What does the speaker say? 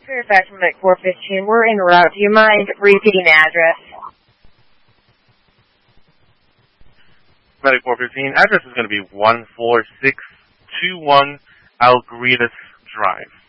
Fairfax from Medic 415. We're en route. Do you mind repeating the address? Medic 415. Address is going to be 14621 Algeritas Drive.